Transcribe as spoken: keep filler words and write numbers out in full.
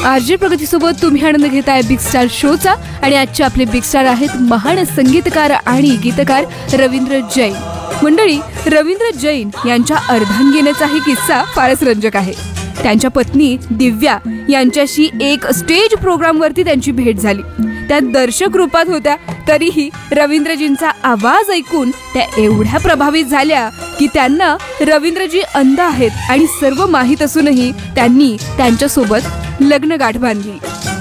RJ प्रगतीसोबत तुम्ही आनंद घेताय big star शोचा. आणि आजचे आपले बिग स्टार आहेत महान संगीतकार आणि गीतकार रवींद्र जैन. मंडळी, रवींद्र जैन यांच्या अर्धांगिनीचाही किस्सा फारच रंजक आहे. त्यांच्या पत्नी दिव्या यांच्याशी एक स्टेज प्रोग्रामवरती त्यांची भेट झाली. त्या दर्शक रूपात होत्या, तरीही रवींद्रजींचा आवाज ऐकून त्या एवढ्या प्रभावित झाल्या की त्यांना रवींद्रजी अंध आहेत आणि सर्व माहीत असूनही त्यांनी त्यांच्यासोबत लग्नगाठ बांधली.